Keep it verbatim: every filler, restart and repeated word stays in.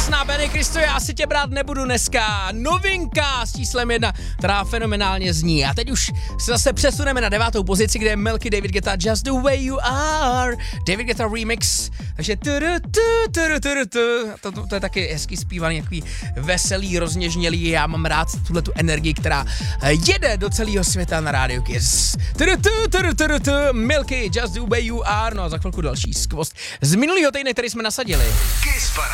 Jasná, Benny Kristo, já si tě brát nebudu dneska. Novinka s číslem jedna, která fenomenálně zní. A teď už se zase přesuneme na devátou pozici, kde je Milky, David Guetta, Just the way you are. David Guetta remix. Takže turu, tu, turu, turu, tu. To, to, to je taky hezký zpívaný, takový veselý, rozněžnělý. Já mám rád tuhle tu energii, která jede do celého světa na rádiu Kiss. Turu, tu, turu, turu, tu. Milky, Just the way you are. No a za chvilku další skvost z minulého týdne, který jsme nasadili. Kiss Paráda.